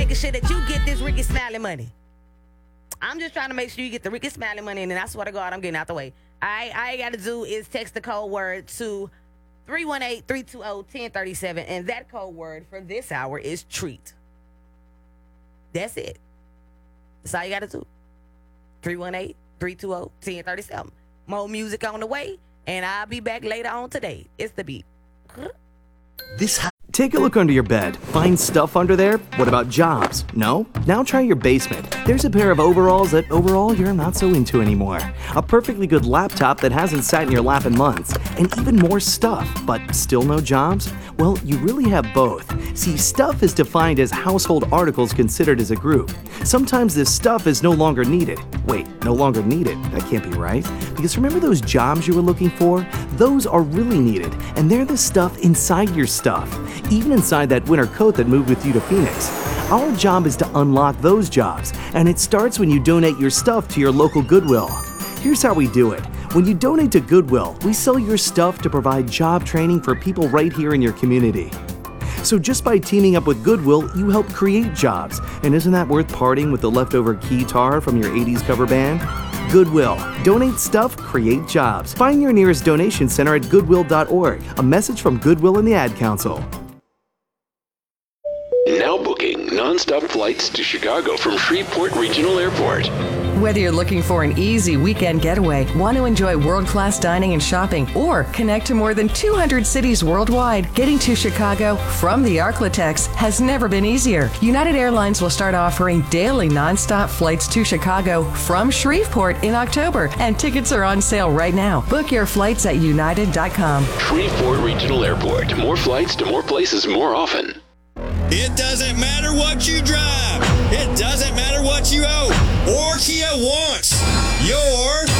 making sure that you get this Ricky Smiley money. I'm just trying to make sure you get the Ricky Smiley money, and then I swear to God, I'm getting out the way. All you got to do is text the code word to 318-320-1037, and that code word for this hour is treat. That's it. That's all you got to do. 318-320-1037. More music on the way, and I'll be back later on today. It's the beat. Take a look under your bed. Find stuff under there? What about jobs? No? Now try your basement. There's a pair of overalls that overall you're not so into anymore. A perfectly good laptop that hasn't sat in your lap in months. And even more stuff, but still no jobs? Well, you really have both. See, stuff is defined as household articles considered as a group. Sometimes this stuff is no longer needed. Wait, no longer needed? That can't be right. Because remember those jobs you were looking for? Those are really needed, and they're the stuff inside your stuff. Even inside that winter coat that moved with you to Phoenix. Our job is to unlock those jobs, and it starts when you donate your stuff to your local Goodwill. Here's how we do it. When you donate to Goodwill, we sell your stuff to provide job training for people right here in your community. So just by teaming up with Goodwill, you help create jobs. And isn't that worth parting with the leftover guitar from your 80s cover band? Goodwill. Donate stuff, create jobs. Find your nearest donation center at goodwill.org. A message from Goodwill and the Ad Council. Now booking nonstop flights to Chicago from Shreveport Regional Airport. Whether you're looking for an easy weekend getaway, want to enjoy world-class dining and shopping, or connect to more than 200 cities worldwide, getting to Chicago from the Arklatex has never been easier. United Airlines will start offering daily nonstop flights to Chicago from Shreveport in October, and tickets are on sale right now. Book your flights at united.com. Shreveport Regional Airport. More flights to more places more often. It doesn't matter what you drive. It doesn't matter what you owe or Kia wants. Your